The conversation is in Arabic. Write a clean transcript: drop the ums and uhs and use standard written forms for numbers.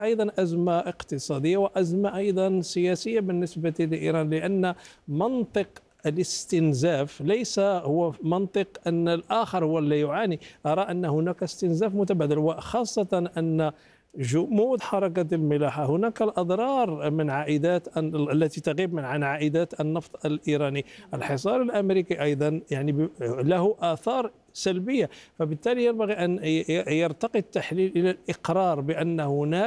أيضا أزمة اقتصادية وأزمة أيضا سياسية بالنسبة لإيران، لأن منطق الاستنزاف ليس هو منطق أن الآخر هو اللي يعاني. أرى أن هناك استنزاف متبادل، وخاصة أن جمود حركة الملاحة هناك الأضرار من عائدات التي تغيب عن عائدات النفط الإيراني. الحصار الأمريكي أيضا يعني له آثار سلبية، فبالتالي ينبغي أن يرتقي التحليل إلى الإقرار بأن هناك